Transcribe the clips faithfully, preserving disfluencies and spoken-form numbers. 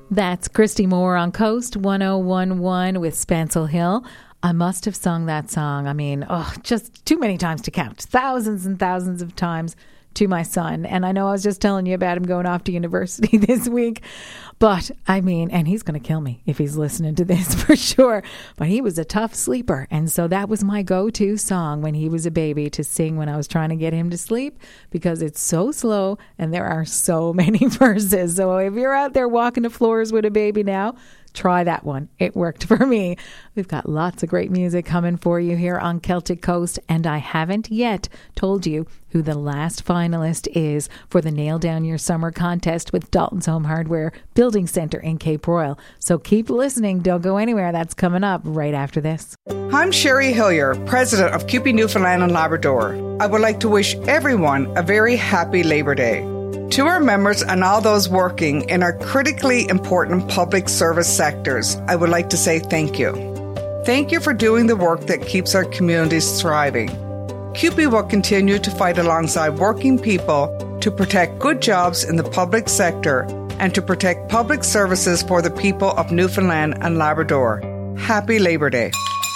That's Christy Moore on Coast one oh one point one with Spencil Hill. I must have sung that song. I mean, oh, just too many times to count. Thousands and thousands of times to my son. And I know I was just telling you about him going off to university this week. But, I mean, and he's going to kill me if he's listening to this for sure. But he was a tough sleeper. And so that was my go-to song when he was a baby to sing when I was trying to get him to sleep, because it's so slow and there are so many verses. So if you're out there walking the floors with a baby now, try that one. It worked for me. We've got lots of great music coming for you here on Celtic Coast, and I haven't yet told you who the last finalist is for the Nail Down Your Summer contest with Dalton's Home Hardware Building Centre in Cape Royal. So keep listening. Don't go anywhere. That's coming up right after this. I'm Sherry Hillier, president of C U P E Newfoundland and Labrador. I would like to wish everyone a very happy Labor Day. To our members and all those working in our critically important public service sectors, I would like to say thank you. Thank you for doing the work that keeps our communities thriving. C U P E will continue to fight alongside working people to protect good jobs in the public sector and to protect public services for the people of Newfoundland and Labrador. Happy Labor Day.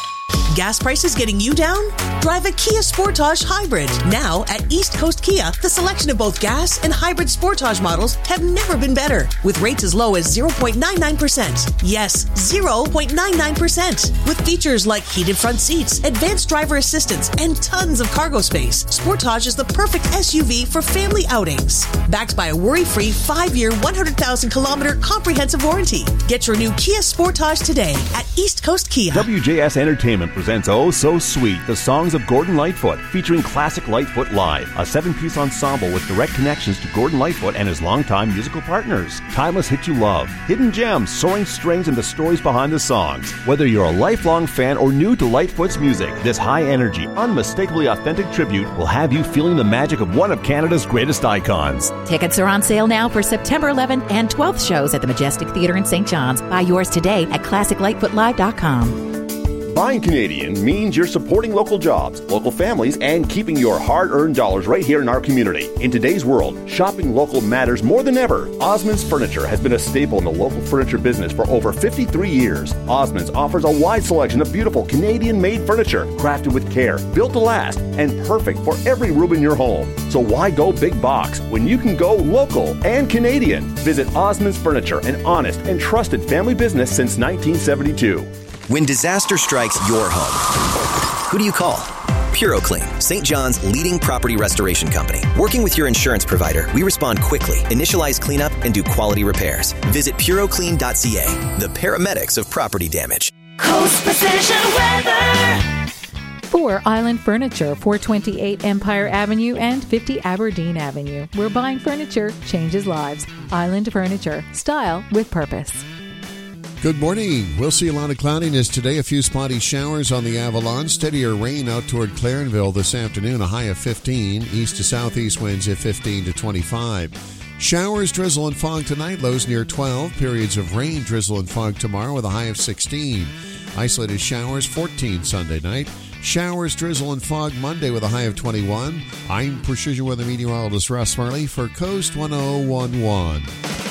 Gas prices getting you down? Drive a Kia Sportage Hybrid. Now at East Coast Kia, the selection of both gas and hybrid Sportage models have never been better, with rates as low as zero point nine nine percent. Yes, zero point nine nine percent. With features like heated front seats, advanced driver assistance, and tons of cargo space, Sportage is the perfect S U V for family outings. Backed by a worry-free five-year, one hundred thousand kilometer comprehensive warranty. Get your new Kia Sportage today at East Coast Kia. W J S Entertainment presents Oh So Sweet, the songs of Gordon Lightfoot, featuring classic Lightfoot Live, a seven-piece ensemble with direct connections to Gordon Lightfoot and his longtime musical partners. Timeless hits you love, hidden gems, soaring strings, and the stories behind the songs. Whether you're a lifelong fan or new to Lightfoot's music, this high-energy, unmistakably authentic tribute will have you feeling the magic of one of Canada's greatest icons. Tickets are on sale now for September eleventh and twelfth shows at the Majestic Theatre in Saint John's. Buy yours today at classic lightfoot live dot com. Buying Canadian means you're supporting local jobs, local families, and keeping your hard-earned dollars right here in our community. In today's world, shopping local matters more than ever. Osmond's Furniture has been a staple in the local furniture business for over fifty-three years. Osmond's offers a wide selection of beautiful Canadian-made furniture, crafted with care, built to last, and perfect for every room in your home. So why go big box when you can go local and Canadian? Visit Osmond's Furniture, an honest and trusted family business since nineteen seventy-two. When disaster strikes your home, who do you call? PuroClean, Saint John's leading property restoration company. Working with your insurance provider, we respond quickly, initialize cleanup, and do quality repairs. Visit puro clean dot c a, the paramedics of property damage. Coast Precision Weather. For Island Furniture, four twenty-eight Empire Avenue and fifty Aberdeen Avenue. Where buying furniture changes lives. Island Furniture. Style with purpose. Good morning. We'll see a lot of cloudiness today. A few spotty showers on the Avalon. Steadier rain out toward Clarenville this afternoon. A high of fifteen. East to southeast winds at fifteen to twenty-five. Showers, drizzle, and fog tonight. Lows near twelve. Periods of rain, drizzle, and fog tomorrow with a high of sixteen. Isolated showers, fourteen Sunday night. Showers, drizzle, and fog Monday with a high of twenty-one. I'm Precision Weather Meteorologist Russ Marley for Coast one oh one point one.